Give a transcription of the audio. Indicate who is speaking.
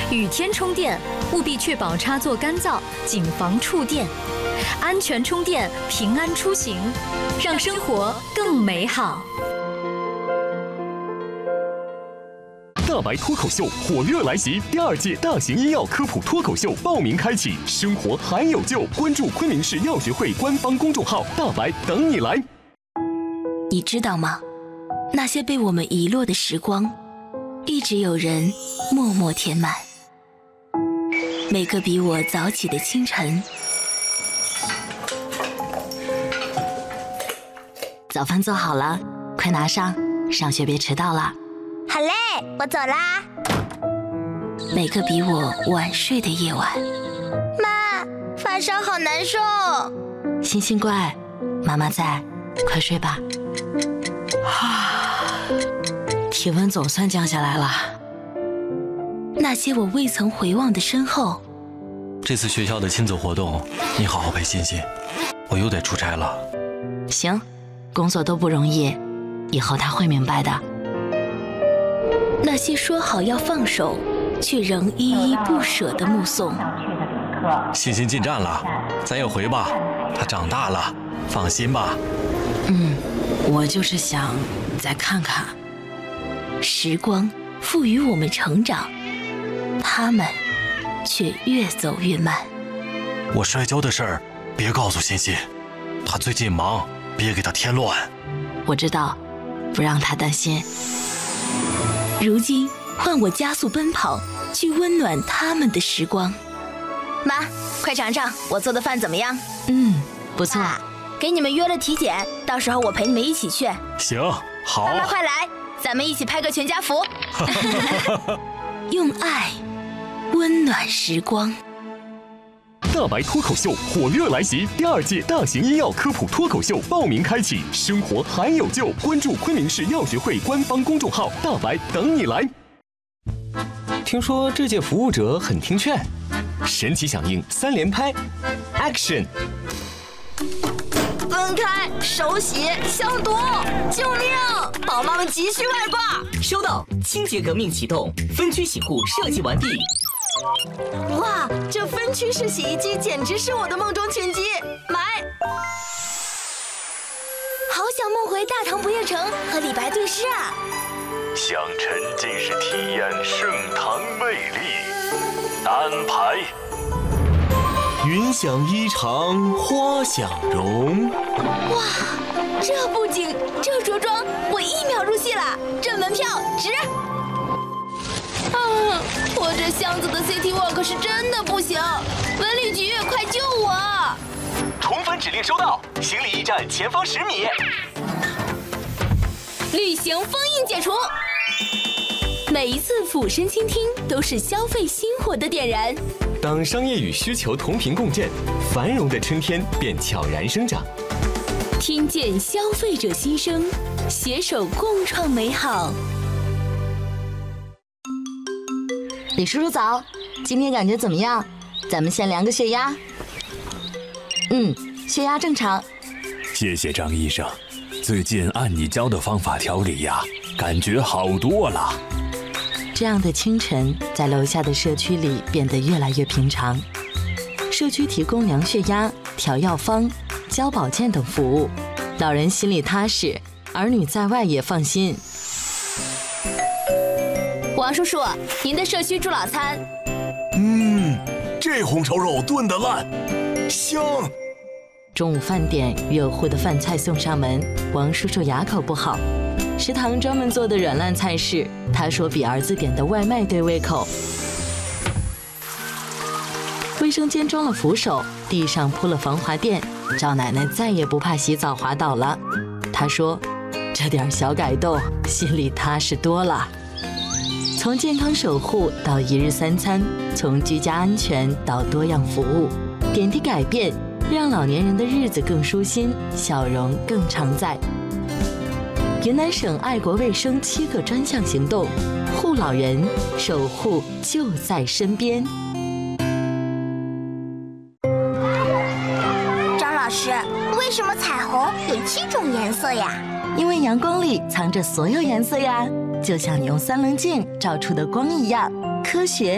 Speaker 1: 雨天充电务必确保插座干燥，谨防触电。安全充电，平安出行，让生活更美好。
Speaker 2: 大白脱口秀火热来袭，第2届大型医药科普脱口秀报名开启，生活还有救！关注昆明市药学会官方公众号“大白”，等你来。
Speaker 3: 你知道吗？那些被我们遗落的时光，一直有人默默填满。每个比我早起的清晨，早饭做好了，快拿上，上学别迟到了。
Speaker 4: 好嘞，我走啦。
Speaker 3: 每个比我晚睡的夜晚，
Speaker 4: 妈，发烧好难受。
Speaker 3: 星星乖，妈妈在，快睡吧。体温总算降下来了。那些我未曾回望的身后。
Speaker 5: 这次学校的亲子活动，你好好陪欣欣，我又得出差了。
Speaker 3: 行，工作都不容易，以后他会明白的。那些说好要放手，却仍依依不舍的目送。
Speaker 5: 欣欣进站了，咱也回吧，她长大了，放心吧。
Speaker 3: 我就是想再看看。时光赋予我们成长，他们却越走越慢。
Speaker 5: 我摔跤的事儿别告诉欣欣，她最近忙，别给她添乱。
Speaker 3: 我知道，不让她担心。如今换我加速奔跑，去温暖他们的时光。
Speaker 4: 妈，快尝尝我做的饭怎么样？
Speaker 3: 不错。
Speaker 4: 给你们约了体检，到时候我陪你们一起去。
Speaker 5: 行，好。
Speaker 4: 妈妈快来，咱们一起拍个全家福。
Speaker 3: 用爱温暖时光。
Speaker 2: 大白脱口秀火热来袭，第2届大型医药科普脱口秀报名开启，生活还有救！关注昆明市药学会官方公众号“大白”，等你来。听说这届服务者很听劝，神奇响应3连拍 ，Action！
Speaker 4: 分开，手洗，消毒，救命！宝妈们急需外挂。
Speaker 6: 收到，清洁革命启动，分区洗护设计完毕。
Speaker 4: 哇，这分区式洗衣机简直是我的梦中情机，买！好想梦回大唐不夜城和李白对诗啊！
Speaker 7: 想沉浸式体验盛唐魅力，安排。
Speaker 2: 云想衣裳花想容。
Speaker 4: 哇，这布景，这着装，我1秒入戏了，这门票值！我这箱子的 City Walk 是真的不行，文旅局快救我！
Speaker 6: 重返指令收到，行李驿站前方10米。
Speaker 4: 旅行封印解除。
Speaker 3: 每一次俯身倾听，都是消费心火的点燃。
Speaker 2: 当商业与需求同频共振，繁荣的春天便悄然生长。
Speaker 3: 听见消费者心声，携手共创美好。李叔叔早，今天感觉怎么样？咱们先量个血压。血压正常。
Speaker 8: 谢谢张医生，最近按你教的方法调理呀，感觉好多了。
Speaker 3: 这样的清晨，在楼下的社区里变得越来越平常。社区提供量血压、调药方、教保健等服务，老人心里踏实，儿女在外也放心。
Speaker 4: 王叔叔，您的社区助老餐。
Speaker 8: 这红烧肉炖得烂，香。
Speaker 3: 中午饭点，热乎的饭菜送上门，王叔叔哑口不好。食堂专门做的软烂菜式，他说比儿子点的外卖对胃口。卫生间装了扶手，地上铺了防滑垫，赵奶奶再也不怕洗澡滑倒了。她说，这点小改动，心里踏实多了。从健康守护到1日3餐，从居家安全到多样服务，点滴改变，让老年人的日子更舒心，笑容更常在。云南省爱国卫生7个专项行动，护老人，守护就在身边。
Speaker 4: 张老师，为什么彩虹有7种颜色呀？
Speaker 3: 因为阳光里藏着所有颜色呀，就像你用3棱镜照出的光一样，科学